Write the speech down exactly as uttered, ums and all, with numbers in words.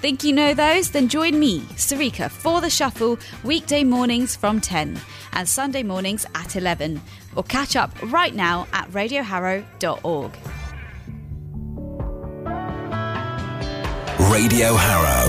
Think you know those? Then join me, Sarika, for The Shuffle weekday mornings from ten and Sunday mornings at eleven. Or catch up right now at radio harrow dot org. Radio Harrow.